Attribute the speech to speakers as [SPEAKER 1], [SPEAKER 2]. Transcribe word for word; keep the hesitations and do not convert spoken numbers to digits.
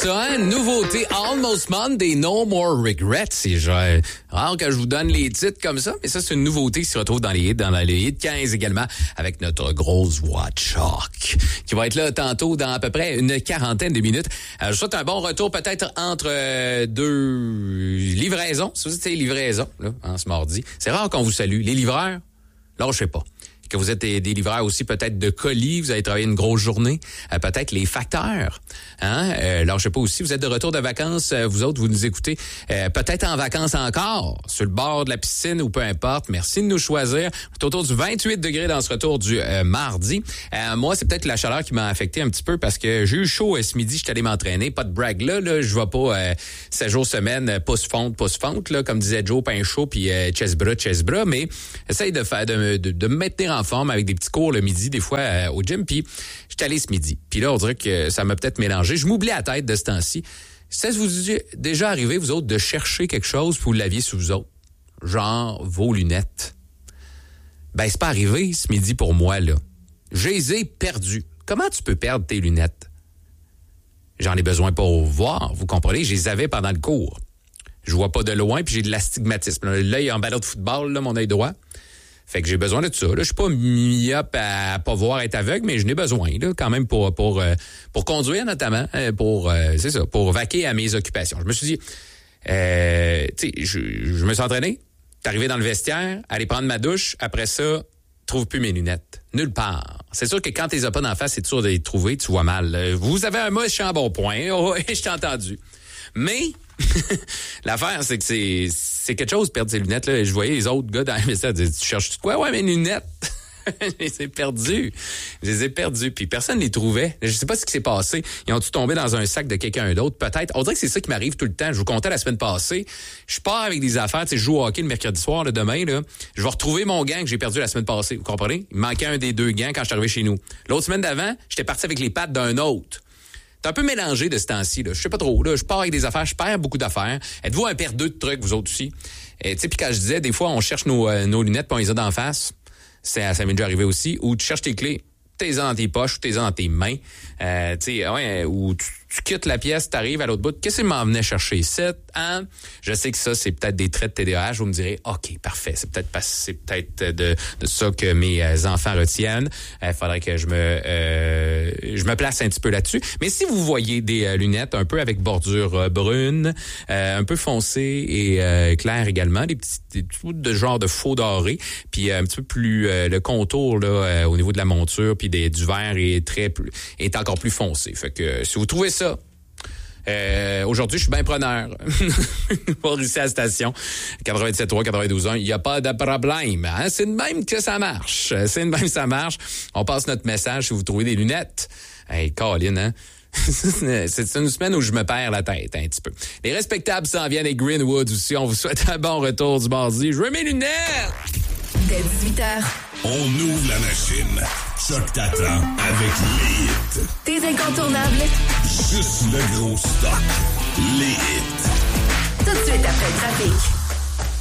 [SPEAKER 1] ça, hein? Nouveauté Almost Monday, No More Regrets. C'est genre rare que je vous donne les titres comme ça, mais ça, c'est une nouveauté qui se retrouve dans les hits, dans les hits quinze également, avec notre grosse voix de choc, qui va être là tantôt dans à peu près une quarantaine de minutes. Euh, je vous souhaite un bon retour peut-être entre euh, deux livraisons. Si vous êtes livraison, là, en ce mardi. C'est rare qu'on vous salue. Les livreurs, là, je sais pas. Que vous êtes des, des livreurs aussi peut-être de colis, vous avez travaillé une grosse journée, euh, peut-être les facteurs, hein, euh, alors je sais pas aussi, vous êtes de retour de vacances, euh, vous autres, vous nous écoutez, euh, peut-être en vacances encore, sur le bord de la piscine ou peu importe, merci de nous choisir, c'est autour du vingt-huit degrés dans ce retour du euh, mardi, euh, moi c'est peut-être la chaleur qui m'a affecté un petit peu parce que j'ai eu chaud euh, ce midi, je suis allé m'entraîner, pas de brag là, là je vais pas euh, sept jours semaine, pouce fonte, pouce fonte, là, comme disait Joe, pain chaud, puis euh, chest bras, chest bras, mais essaye de faire, de, de, de me maintenir en forme avec des petits cours le midi, des fois euh, au gym. Puis, j'étais allé ce midi. Puis là, on dirait que ça m'a peut-être mélangé. Je m'oublie la tête de ce temps-ci. Ça vous est déjà arrivé, vous autres, de chercher quelque chose pour vous l'aviez sous vous autres? Genre vos lunettes. Ben, c'est pas arrivé ce midi pour moi, là. Je les ai perdues. Comment tu peux perdre tes lunettes? J'en ai besoin pour voir, vous comprenez? Je les avais pendant le cours. Je vois pas de loin, puis j'ai de l'astigmatisme. L'œil en ballon de football, là, mon œil droit. Fait que j'ai besoin de ça. Là, je suis pas myope à pas voir, être aveugle, mais je n'ai besoin là quand même pour pour pour conduire notamment, pour c'est ça, pour vaquer à mes occupations. Je me suis dit, euh, tu sais, je, je me suis entraîné, t'es arrivé dans le vestiaire, aller prendre ma douche, après ça, trouve plus mes lunettes, nulle part. C'est sûr que quand t'es pas d'en face, c'est sûr de les trouver, tu vois mal. Vous avez un méchant bon point, oh, je t'ai entendu. Mais l'affaire, c'est que c'est, c'est quelque chose, perdre ses lunettes. Là. Je voyais les autres gars dans la vestiaire dire, tu cherches quoi? Ouais, mes lunettes. Je les ai perdues. Je les ai perdues. Puis personne ne les trouvait. Je sais pas ce qui s'est passé. Ils ont-tu tombé dans un sac de quelqu'un d'autre? Peut-être. On dirait que c'est ça qui m'arrive tout le temps. Je vous comptais la semaine passée. Je pars avec des affaires. Tu sais, je joue au hockey le mercredi soir, là, demain. Là. Je vais retrouver mon gant que j'ai perdu la semaine passée. Vous comprenez? Il manquait un des deux gants quand je suis arrivé chez nous. L'autre semaine d'avant, j'étais parti avec les pattes d'un autre. C'est un peu mélangé de ce temps-ci, là. Je sais pas trop, là. Je pars avec des affaires, je perds beaucoup d'affaires. Êtes-vous un perdeux de trucs, vous autres aussi? Tu sais, puis quand je disais, des fois, on cherche nos, euh, nos lunettes puis on les a d'en face. C'est, ça m'est déjà arrivé aussi. Ou tu cherches tes clés, t'es dans tes poches ou t'es dans tes mains. Euh, tu sais, ouais, ou tu, tu quittes la pièce, t'arrives à l'autre bout. Qu'est-ce qui m'en venait chercher ici? Hein? Je sais que ça, c'est peut-être des traits de T D A H. Vous me direz, OK, parfait. C'est peut-être pas, c'est peut-être de, de ça que mes enfants retiennent. Il euh, faudrait que je me, euh, je me place un petit peu là-dessus. Mais si vous voyez des euh, lunettes un peu avec bordure euh, brune, euh, un peu foncée et euh, claire également, des petits, des petits bouts de genre de faux doré, puis euh, un petit peu plus euh, le contour là euh, au niveau de la monture puis des, du verre est très plus, est encore plus foncé. Fait que euh, si vous trouvez ça, Euh, aujourd'hui, je suis bien preneur. Pour ici à la station quatre-vingt-sept trois quatre-vingt-douze un, il n'y a pas de problème. Hein? C'est de même que ça marche. C'est de même que ça marche. On passe notre message si vous trouvez des lunettes. Hey, Colin, hein? C'est une semaine où je me perds la tête un petit peu. Les respectables s'en viennent et Greenwood aussi. On vous souhaite un bon retour du mardi. Je veux mes lunettes!
[SPEAKER 2] Dès dix-huit heures.
[SPEAKER 3] On ouvre la machine. Choc t'attend avec les hits.
[SPEAKER 2] Tes incontournables.
[SPEAKER 3] Juste le gros stock. Les hits.
[SPEAKER 2] Tout de suite après le trafic.